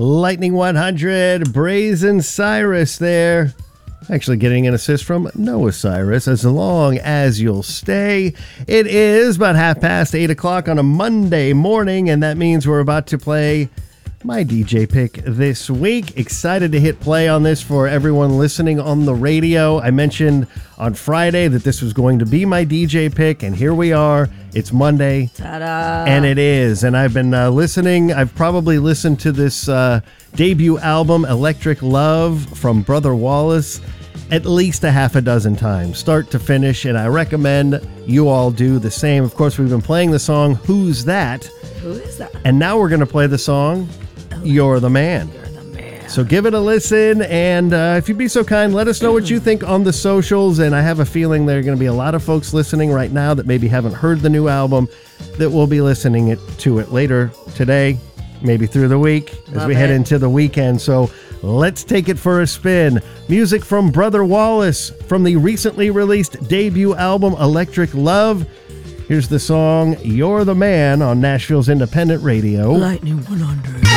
Lightning 100, Brazen Cyrus there. Actually getting an assist from Noah Cyrus, as long as you'll stay. It is about 8:30 on a Monday morning, and that means we're about to play my DJ pick this week. Excited to hit play on this for everyone listening on the radio. I mentioned on Friday that this was going to be my DJ pick, and here we are. It's Monday. Ta-da! And it is. And I've been listening. I've probably listened to this debut album, Electric Love, from Brother Wallace, at least a half a dozen times, start to finish, and I recommend you all do the same. Of course, we've been playing the song, Who's That? Who is that? And now we're going to play the song, You're the Man. You're the man. So give it a listen, and if you'd be so kind, let us know what you think on the socials. And I have a feeling there are going to be a lot of folks listening right now that maybe haven't heard the new album that will be listening to it later today, maybe through the week as we head into the weekend. So let's take it for a spin. Music from Brother Wallace from the recently released debut album, Electric Love. Here's the song, You're the Man, on Nashville's independent radio. Lightning 100.